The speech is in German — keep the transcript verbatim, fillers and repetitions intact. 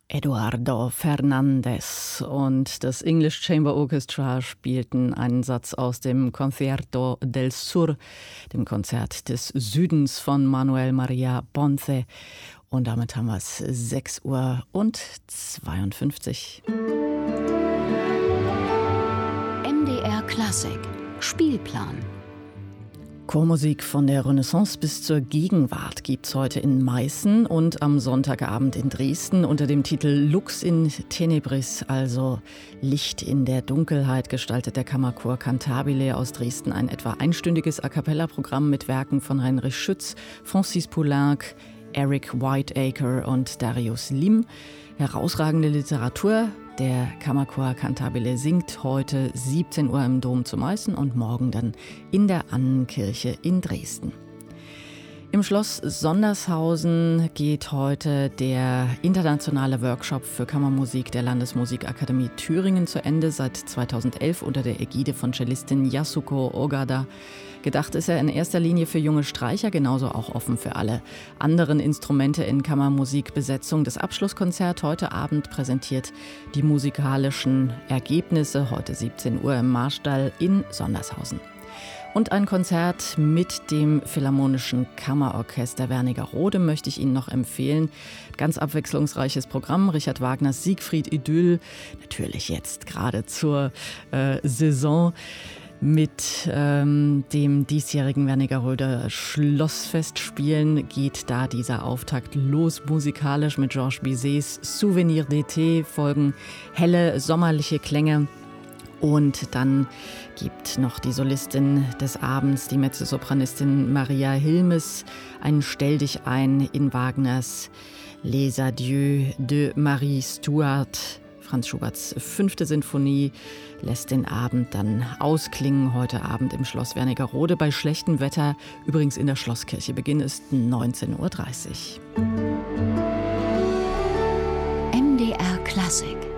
Eduardo Fernandez und das English Chamber Orchestra spielten einen Satz aus dem Concierto del Sur, dem Konzert des Südens von Manuel Maria Ponce. Und damit haben wir es sechs Uhr und zweiundfünfzig. M D R Klassik Spielplan. Chormusik von der Renaissance bis zur Gegenwart gibt's heute in Meißen und am Sonntagabend in Dresden unter dem Titel Lux in Tenebris, also Licht in der Dunkelheit, gestaltet der Kammerchor Cantabile aus Dresden ein etwa einstündiges A-cappella-Programm mit Werken von Heinrich Schütz, Francis Poulenc, Eric Whiteacre und Darius Lim. Herausragende Literatur. Der Kammerchor Cantabile singt heute siebzehn Uhr im Dom zu Meißen und morgen dann in der Annenkirche in Dresden. Im Schloss Sondershausen geht heute der internationale Workshop für Kammermusik der Landesmusikakademie Thüringen zu Ende, seit zweitausendelf unter der Ägide von Cellistin Yasuko Ogada. Gedacht ist er in erster Linie für junge Streicher, genauso auch offen für alle anderen Instrumente in Kammermusikbesetzung. Das Abschlusskonzert heute Abend präsentiert die musikalischen Ergebnisse, heute siebzehn Uhr im Marstall in Sondershausen. Und ein Konzert mit dem Philharmonischen Kammerorchester Wernigerode möchte ich Ihnen noch empfehlen. Ganz abwechslungsreiches Programm. Richard Wagners Siegfried Idyll, natürlich jetzt gerade zur äh, Saison. Mit ähm, dem diesjährigen Wernigerode Schlossfestspielen geht da dieser Auftakt los, musikalisch mit Georges Bizets Souvenir d'été, folgen helle sommerliche Klänge. Und dann gibt noch die Solistin des Abends, die Mezzosopranistin Maria Hilmes, ein Stell dich ein in Wagners Les Adieux de Marie Stuart. Franz Schuberts fünfte Sinfonie lässt den Abend dann ausklingen, heute Abend im Schloss Wernigerode bei schlechtem Wetter, übrigens in der Schlosskirche. Beginn ist neunzehn Uhr dreißig. M D R Klassik.